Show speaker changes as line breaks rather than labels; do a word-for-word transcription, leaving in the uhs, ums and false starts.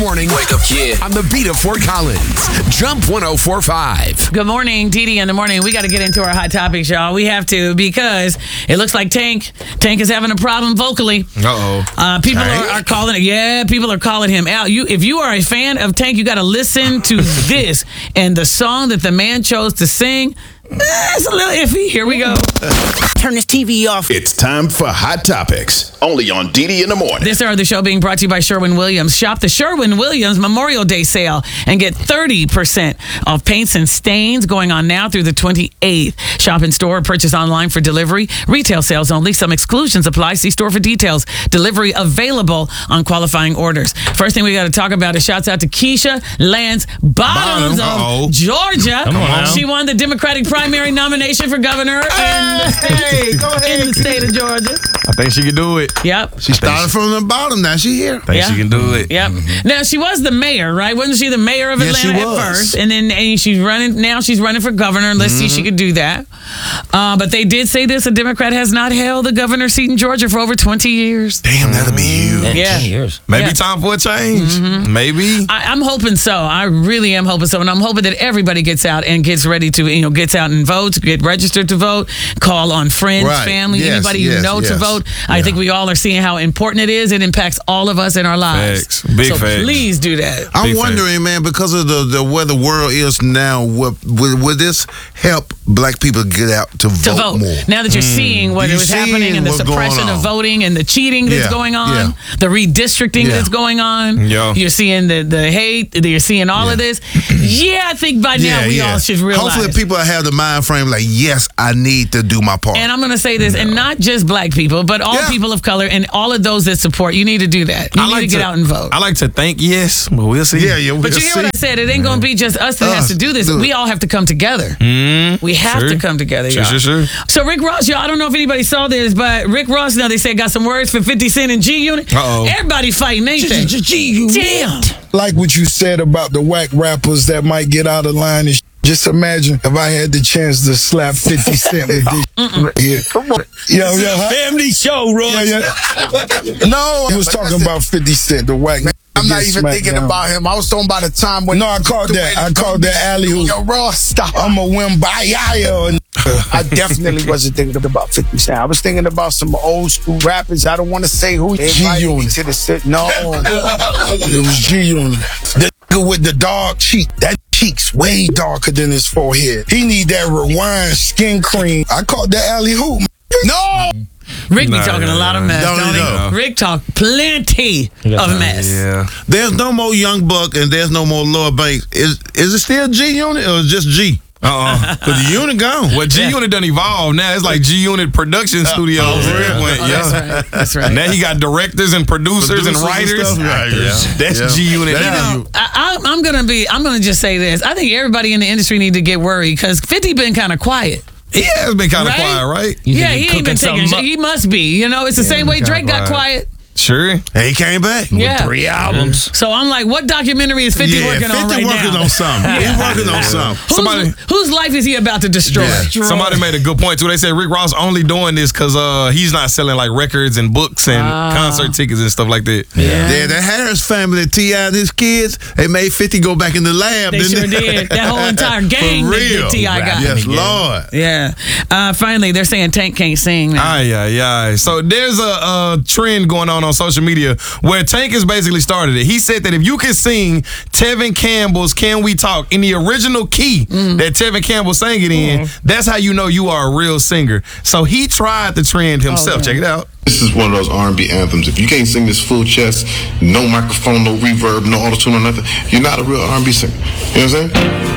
Morning. Wake up, kid. On the beat of Fort Collins. Jump one oh four point five.
Good morning, Dee Dee in the morning. We got to get into our hot topics, y'all. We have to because it looks like Tank. Tank is having a problem vocally.
Uh-oh.
Uh, people are, are calling it. Yeah, people are calling him out. You, if you are a fan of Tank, you got to listen to this. And the song that the man chose to sing, it's a little iffy. Here we go.
Turn this T V off.
It's time for Hot Topics, only on Dee Dee in the morning.
This hour of the show being brought to you by Sherwin-Williams. Shop the Sherwin-Williams Memorial Day sale and get thirty percent off paints and stains going on now through the twenty-eighth. Shop in store or purchase online for delivery. Retail sales only. Some exclusions apply. See store for details. Delivery available on qualifying orders. First thing we got to talk about is shouts out to Keisha Lance Bottoms
Bottom.
of Georgia.
Come on now.
She won the Democratic primary nomination for governor in, the state,
go ahead.
in the state of Georgia.
I think she can do it.
Yep.
She started from the bottom. Now she here.
I think
Yeah.
she can do it.
Yep. Now she was the mayor, right? Wasn't she the mayor of
Yes, she
Atlanta at
was.
first? And then and she's running. Now she's running for governor. Let's see if she could do that. Uh, but they did say this: a Democrat has not held the governor seat in Georgia for over twenty years.
Damn, that'll be huge.
Yeah.
years.
Maybe
Yeah.
time for a change. Maybe.
I, I'm hoping so. I really am hoping so, and I'm hoping that everybody gets out and gets ready to, you know, gets out and votes, get registered to vote, call on friends,
Right.
family,
Yes,
anybody you
yes,
know to
yes.
vote. I
Yeah.
think we all are seeing how important it is. It impacts all of us in our lives.
Facts. Big
so
facts.
please do that.
I'm
Big
wondering, man, because of the, the where the world is now, what, will, will this help black people get out to,
to
vote,
vote.
more?
Now that you're seeing what
You're
was happening
seeing
and the
what's going
suppression of
on.
voting and the cheating that's
Yeah,
going on,
yeah.
the redistricting
Yeah.
that's going on.
Yeah.
You're seeing the, the hate, you're seeing all of this. Yeah, I think by now we all should realize.
Hopefully, people have the mind frame like, yes, I need to do my part.
And I'm going to say this, and not just black people, but all
Yeah.
people of color and all of those that support. You need to do that. You
I
need
like
to get out and vote.
I like to think yes, but we'll see.
yeah, yeah.
But you hear what I said? It ain't going to be just us that has
Us,
to do this.
do it.
We all have to come together. We have
Sure.
to come together,
Sure,
y'all.
sure, sure.
So Rick Ross, y'all, I don't know if anybody saw this, but Rick Ross, now they said got some words for fifty Cent and G-Unit.
Uh-oh.
Everybody fighting, ain't they? Damn.
Like what you said about the whack rappers that might get out of line and sh- just imagine if I had the chance to slap fifty Cent with this. Yeah. Yo, yo, huh?
Family show, Ross.
Yeah, yeah. No, I was talking about fifty Cent, the whack.
I'm not
get
even
smacked
thinking
down.
about him. I was talking about the time when.
No, I caught that. I caught that alley hoop.
Yo, Ross, stop.
I'm a win by yaya.
I definitely wasn't thinking about fifty Cent. I was thinking about some old school rappers. I don't want to say who. They invited me
G-Unit.
to the sit. No.
It was G Unit. The nigga with the dark cheek. That cheek's way darker than his forehead. He need that rewind skin cream. I caught that alley hoop.
No.
Rick be
Nah,
talking
nah,
a lot of
nah.
mess,
Don't
don't,
he
he?
know?
Rick talk plenty of mess.
Yeah.
There's no more Young Buck and there's no more Lord Banks. Is is it still G Unit or is it just G?
Uh-uh.
Because the unit gone.
Well, G Unit done evolved. Now it's like G Unit Production Studios.
oh,
Where it
really?
went,
Oh,
yeah.
that's right. That's right.
Now he got directors and producers, and
Producers and
writers.
stuff, right, yeah.
That's
Yeah.
G Unit.
That
now.
is-
I, I, I'm gonna be. I'm gonna just say this. I think everybody in the industry need to get worried because fifty been kind of quiet.
He has been kind of
Right?
quiet, right?
Yeah,
think
he
he
ain't been
cooking
taking.
something
Shit. He must be. You know, it's the same way
kinda
Drake got
quiet.
quiet.
Sure.
And he came back.
Yeah.
Three albums.
So I'm like, what documentary is fifty
Yeah,
working on
fifty
right
working
now?
on something. He's working on something.
Whose,
Somebody-
whose life is he about to destroy?
Yeah.
Somebody made a good point too. They said Rick Ross only doing this because uh, he's not selling like records and books and concert tickets and stuff like that.
Yeah, the Harris family, T I and his kids, they made fifty go back in the lab.
They
didn't
sure did. That whole entire gang
For
that
real.
T I got.
Yes, Lord.
Yeah. Uh, finally, they're saying Tank can't sing now.
Aye, aye, aye. So there's a, a trend going on on social media where Tank has basically started it. He said that if you can sing Tevin Campbell's Can We Talk in the original key that Tevin Campbell sang it in, that's how you know you are a real singer. So he tried the trend himself.
Oh,
Check it out.
This is one of those R and B anthems. If you can't sing this full chest, no microphone, no reverb, no auto-tune or nothing, you're not a real R and B singer. You know what I'm saying?